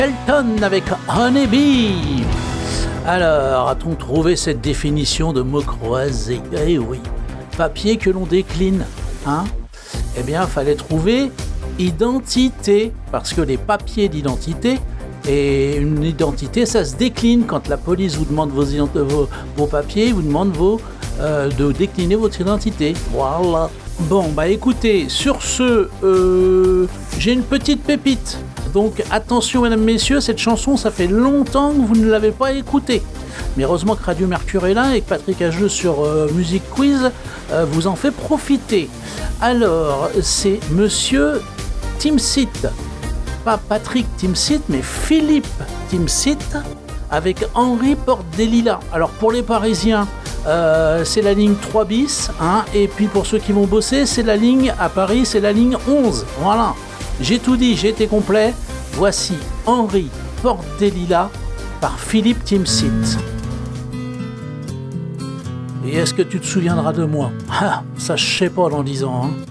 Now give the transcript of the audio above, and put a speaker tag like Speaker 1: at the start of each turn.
Speaker 1: Elton avec Honeybee. Alors, a-t-on trouvé cette définition de mot croisé? Eh oui, papier que l'on décline, hein? Eh bien, fallait trouver identité, parce que les papiers d'identité, et une identité, ça se décline. Quand la police vous demande vos papiers, vous demande de décliner votre identité. Voilà. Bon, bah écoutez, sur ce, j'ai une petite pépite. Donc attention mesdames, messieurs, cette chanson, ça fait longtemps que vous ne l'avez pas écoutée. Mais heureusement que Radio Mercure est là et que Patrick Hageux sur Music Quiz vous en fait profiter. Alors, c'est Monsieur Timsit. Pas Patrick Timsit, mais Philippe Timsit avec Henri Porte des Lilas. Alors pour les Parisiens, c'est la ligne 3 bis, hein, et puis pour ceux qui vont bosser, c'est la ligne à Paris, c'est la ligne 11. Voilà, j'ai tout dit, j'ai été complet. Voici Henri Porte des Lilas par Philippe Timsit. Et est-ce que tu te souviendras de moi? Ah, ça je sais pas dans 10 ans, hein.